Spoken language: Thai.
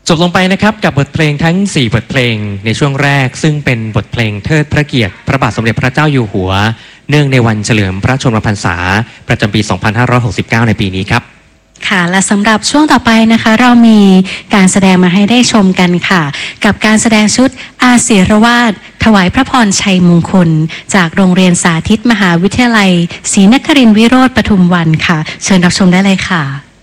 จบลงไปนะครับกับบทเพลงทั้ง4บทเพลงในช่วงแรกซึ่งเป็นบทเพลงเทิดพระเกียรติพระบาทสมเด็จพระเจ้าอยู่หัวเนื่องในวันเฉลิมพระชนมพรรษาประจำปี 2569 ในปีนี้ครับค่ะและสำหรับช่วงต่อไปนะคะเรามีการแสดงมาให้ได้ชมกันค่ะกับการแสดงชุดอาศิรวาทถวายพระพรชัยมงคลจากโรงเรียนสาธิตมหาวิทยาลัยศรีนครินทร์วิโรธปทุมวันค่ะเชิญรับชมได้เลยค่ะ